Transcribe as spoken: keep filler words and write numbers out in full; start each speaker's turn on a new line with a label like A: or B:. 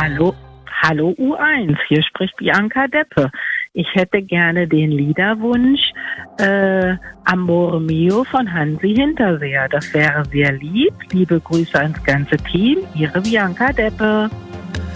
A: Hallo, hallo U eins, hier spricht Bianca Deppe. Ich hätte gerne den Liederwunsch äh, Amore Mio von Hansi Hinterseher. Das wäre sehr lieb. Liebe Grüße ans ganze Team, Ihre Bianca Deppe.